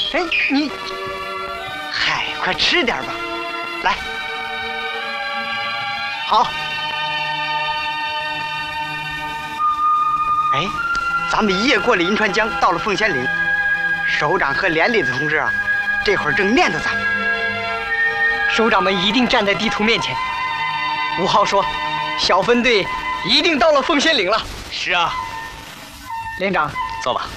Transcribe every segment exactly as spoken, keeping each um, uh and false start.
哎，你，嗨，快吃点吧，来。好。哎，咱们一夜过了银川江，到了凤仙岭。首长和连里的同志啊，这会儿正念着咱们。首长们一定站在地图面前。吴浩说，小分队一定到了凤仙岭了。 是啊。 连长， 坐吧。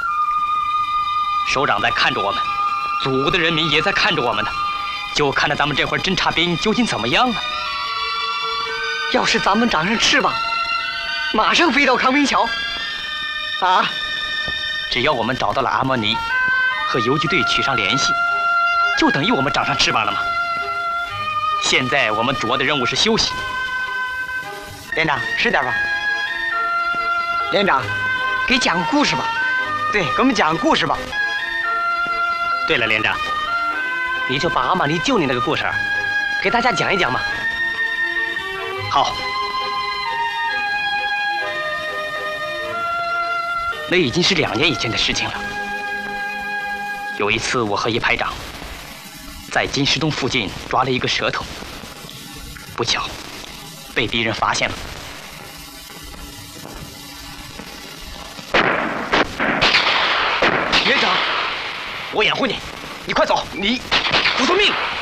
首长在看着我们，祖国的人民也在看着我们呢，就看着咱们这会儿侦察兵究竟怎么样啊！ 要是咱们长上翅膀，马上飞到康平桥。啊！ 只要我们找到了阿莫尼，和游击队取上联系，就等于我们长上翅膀了吗？现在我们主要的任务是休息。 连长，吃点吧。连长，给讲个故事吧。对，给我们讲个故事吧。 对了，连长，你就把阿玛尼救你那个故事给大家讲一讲嘛。好。那已经是两年以前的事情了。有一次，我和一排长在金石洞附近抓了一个蛇头，不巧被敌人发现了。连长，我掩护你，你快走！你，不送命！